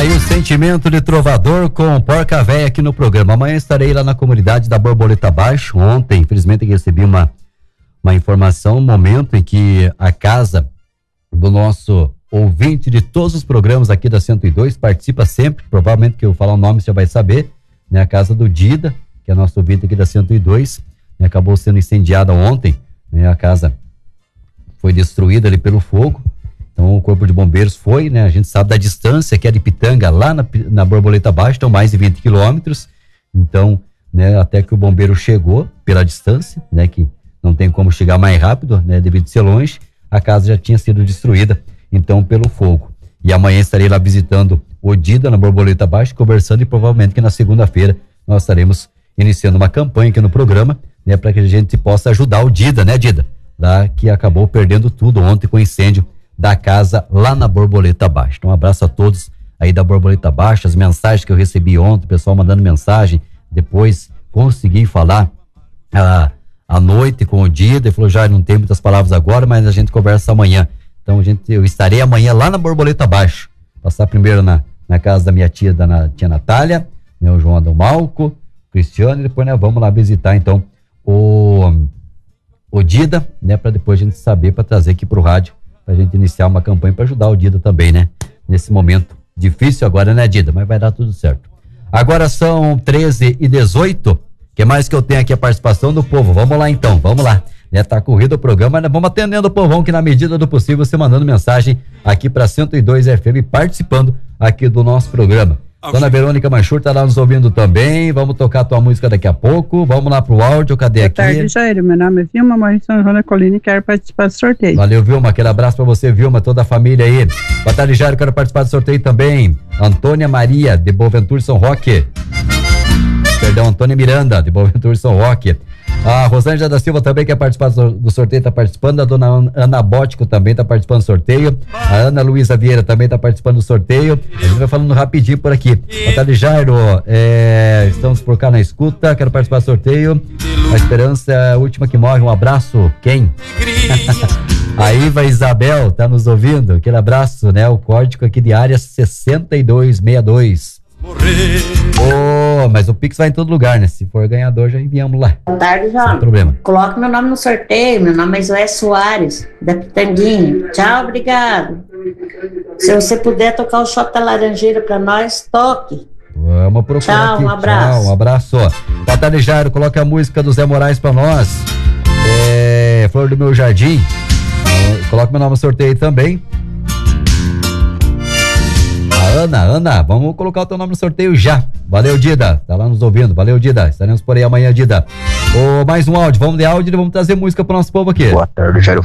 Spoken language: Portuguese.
Aí o sentimento de trovador com Porca Véia aqui no programa. Amanhã estarei lá na comunidade da Borboleta Baixo. Ontem, infelizmente, recebi uma informação, um momento em que a casa do nosso ouvinte de todos os programas aqui da 102, participa sempre, provavelmente que eu falar o nome você já vai saber, né? A casa do Dida, que é nosso ouvinte aqui da 102, né? Acabou sendo incendiada ontem, né? A casa foi destruída ali pelo fogo. Então o corpo de bombeiros foi, né? A gente sabe da distância que é de Pitanga lá na Borboleta Baixo, então mais de 20 quilômetros. Então, né? Até que o bombeiro chegou pela distância, né? Que não tem como chegar mais rápido, né? Devido a ser longe, a casa já tinha sido destruída, então, pelo fogo. E amanhã estarei lá visitando o Dida na Borboleta Baixo, conversando, e provavelmente que na segunda-feira nós estaremos iniciando uma campanha aqui no programa, né? Para que a gente possa ajudar o Dida, né, Dida? Lá que acabou perdendo tudo ontem com o incêndio da casa lá na Borboleta Baixo. Então, um abraço a todos aí da Borboleta Baixo, as mensagens que eu recebi ontem, o pessoal mandando mensagem, depois consegui falar à noite com o Dida, ele falou, já não tem muitas palavras agora, mas a gente conversa amanhã. Então, eu estarei amanhã lá na Borboleta Baixo, passar primeiro na casa da minha tia, tia Natália, né, o João Adalmalco, o Cristiano, e depois, né, vamos lá visitar, então, o Dida, né, para depois a gente saber, para trazer aqui pro rádio, pra gente iniciar uma campanha para ajudar o Dida também, né? Nesse momento difícil agora, né, Dida? Mas vai dar tudo certo. Agora são 13h18. O que mais que eu tenho aqui? A participação do povo. Vamos lá então, vamos lá. Né, tá corrido o programa, né? Vamos atendendo o povão que na medida do possível você mandando mensagem aqui pra 102 FM, participando aqui do nosso programa. Dona Verônica Manchur tá lá nos ouvindo também. Vamos tocar a tua música daqui a pouco. Vamos lá pro áudio. Cadê aqui? Boa tarde, Jair. Meu nome é Vilma, moro em São João da Colina e quero participar do sorteio. Valeu, Vilma. Aquele abraço pra você, Vilma, toda a família aí. Boa tarde, Jair. Quero participar do sorteio também. Antônia Maria, de Boaventura, São Roque. Perdão, Antônia Miranda, de Boaventura, São Roque. A Rosângela da Silva também quer participar do sorteio, tá participando. A dona Ana Bótico também tá participando do sorteio. A Ana Luísa Vieira também tá participando do sorteio. A gente vai falando rapidinho por aqui. Boa tarde, Jairo. Estamos por cá na escuta. Quero participar do sorteio. A Esperança é a última que morre. Um abraço. Quem? A Iva Isabel tá nos ouvindo. Aquele abraço, né? O código aqui de área 6262. Mas o Pix vai em todo lugar, né? Se for ganhador, já enviamos lá. Boa tarde, João. Sem problema. Coloque meu nome no sorteio. Meu nome é Joé Soares, da Pitanguinha. Tchau, obrigado. Se você puder tocar o shot da Laranjeira pra nós, toque. Vamos procurar. Tchau, aqui. Um abraço. Tchau, um abraço. Boa tarde, Jairo. Coloca a música do Zé Moraes pra nós. Flor do Meu Jardim. Coloca meu nome no sorteio aí também. Ana, vamos colocar o teu nome no sorteio já. Valeu, Dida. Tá lá nos ouvindo. Valeu, Dida. Estaremos por aí amanhã, Dida. Mais um áudio. Vamos de áudio e vamos trazer música pro nosso povo aqui. Boa tarde, Jairo.